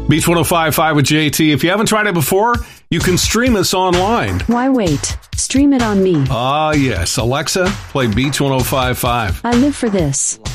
Beach 105.5 with JT. If you haven't tried it before, you can stream us online. Why wait? Stream it on me. Ah, yes. Alexa, play Beach 105.5. I live for this.